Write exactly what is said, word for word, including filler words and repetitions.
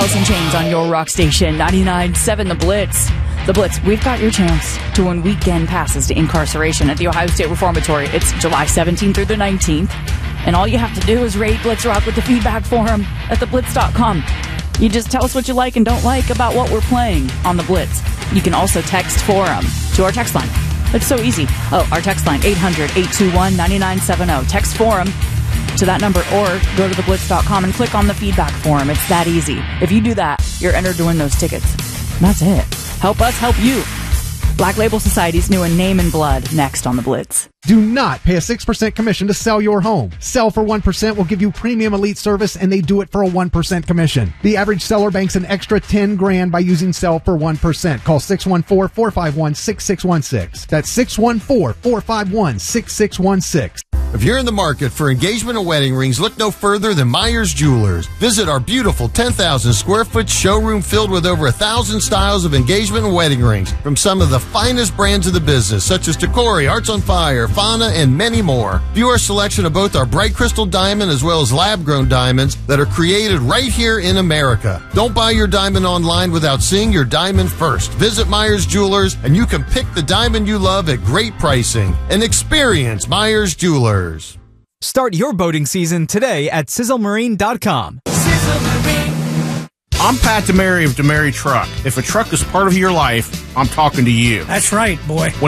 Alice in Chains on your rock station, ninety-nine point seven The Blitz. The Blitz, we've got your chance to win weekend passes to incarceration at the Ohio State Reformatory. It's July seventeenth through the nineteenth. And all you have to do is rate Blitz Rock with the feedback forum at the blitz dot com. You just tell us what you like and don't like about what we're playing on the Blitz. You can also text forum to our text line. It's so easy. Oh, our text line, eight hundred, eight two one, nine nine seven zero. Text forum to that number or go to the blitz dot com and click on the feedback forum. It's that easy. If you do that, you're entered to win those tickets. That's it. Help us help you. Black Label Society's new and Name in Blood next on the Blitz. Do not pay a six percent commission to sell your home. Sell for one percent will give you premium elite service, and they do it for a one percent commission. The average seller banks an extra ten grand by using Sell for one percent. Call six one four, four five one, six six one six. That's six one four, four five one, six six one six. If you're in the market for engagement or wedding rings, look no further than Myers Jewelers. Visit our beautiful ten thousand square foot showroom filled with over a thousand styles of engagement and wedding rings from some of the finest brands of the business, such as Tacori, Hearts on Fire, Fauna, and many more. View our selection of both our bright crystal diamond as well as lab-grown diamonds that are created right here in America. Don't buy your diamond online without seeing your diamond first. Visit Myers Jewelers and you can pick the diamond you love at great pricing. And experience Myers Jewelers. Start your boating season today at sizzle marine dot com. Sizzle Marine. I'm Pat DeMary of DeMary Truck. If a truck is part of your life, I'm talking to you. That's right, boy. When